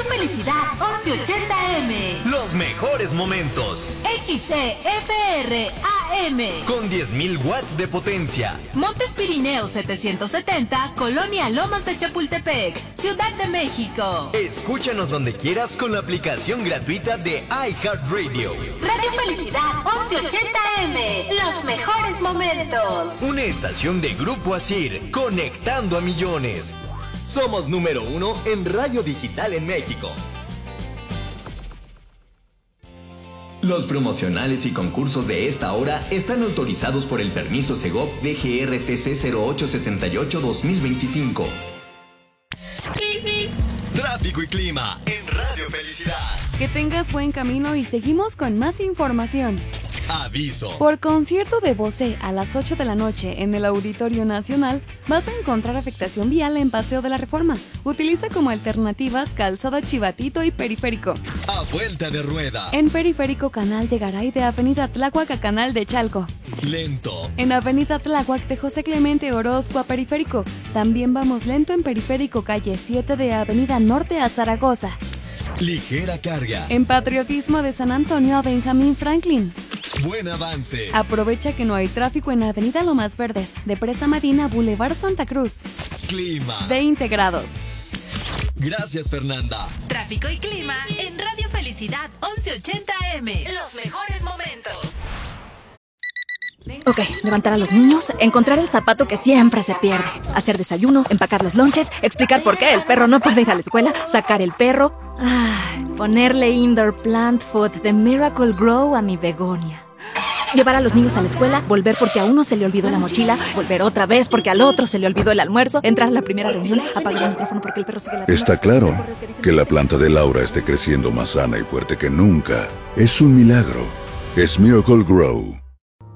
Felicidad 1180M. Los mejores momentos. XCFR AM. Con 10.000 watts de potencia. Montes Pirineos 770, Colonia Lomas de Chapultepec, Ciudad de México. Escúchanos donde quieras con la aplicación gratuita de iHeartRadio. Radio Felicidad 1180M. Los mejores momentos. Una estación de Grupo Asir, conectando a millones. Somos número 1 en radio digital en México. Los promocionales y concursos de esta hora están autorizados por el permiso Segov DGRTC 0878-2025. Tráfico y clima en Radio Felicidad. Que tengas buen camino y seguimos con más información. Aviso. Por concierto de Bosé a las 8 de la noche en el Auditorio Nacional, vas a encontrar afectación vial en Paseo de la Reforma. Utiliza como alternativas Calzada Chivatito y Periférico. A vuelta de rueda. En Periférico Canal de Garay de Avenida Tláhuac a Canal de Chalco. Lento. En Avenida Tláhuac de José Clemente Orozco a Periférico. También vamos lento en Periférico Calle 7 de Avenida Norte a Zaragoza. Ligera carga. En Patriotismo de San Antonio a Benjamín Franklin. Buen avance. Aprovecha que no hay tráfico en Avenida Lomas Verdes, de Presa Madina, Boulevard Santa Cruz. Clima. 20 grados. Gracias, Fernanda. Tráfico y clima en Radio Felicidad 1180M. Los mejores momentos. Ok, levantar a los niños, encontrar el zapato que siempre se pierde, hacer desayuno, empacar los lonches, explicar por qué el perro no puede ir a la escuela, sacar el perro, ponerle indoor plant food de Miracle Grow a mi begonia. Llevar a los niños a la escuela, volver porque a uno se le olvidó la mochila, volver otra vez porque al otro se le olvidó el almuerzo, entrar a la primera reunión, apagar el micrófono porque el perro sigue ladrando. Está claro que la planta de Laura esté creciendo más sana y fuerte que nunca. Es un milagro. Es Miracle Grow.